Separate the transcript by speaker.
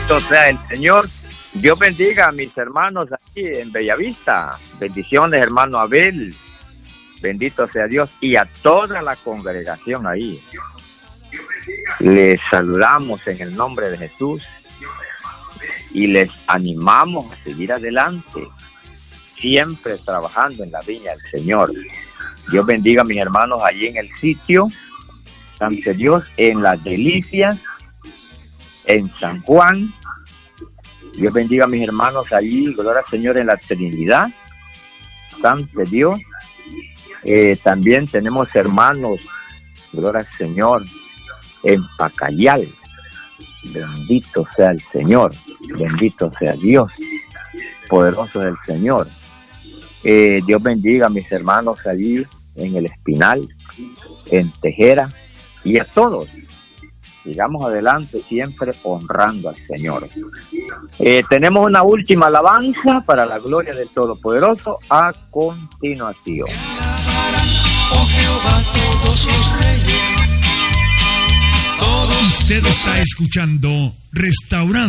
Speaker 1: Bendito sea el Señor. Dios bendiga a mis hermanos aquí en Bellavista. Bendiciones, hermano Abel. Bendito sea Dios. Y a toda la congregación ahí. Les saludamos en el nombre de Jesús. Y les animamos a seguir adelante. Siempre trabajando en la viña del Señor. Dios bendiga a mis hermanos allí en el sitio. Santo Dios, en Las Delicias, en San Juan. Dios bendiga a mis hermanos allí, gloria al Señor, en la Trinidad. Santo Dios. También tenemos hermanos, gloria al Señor, en Pacayal. Bendito sea el Señor, bendito sea Dios, poderoso es el Señor. Dios bendiga a mis hermanos allí en El Espinal, en Tejera, y a todos. Sigamos adelante siempre honrando al Señor. Tenemos una última alabanza para la gloria del Todopoderoso a continuación.
Speaker 2: Oh Jehová, todos los reyes.
Speaker 3: Usted está escuchando Restaurante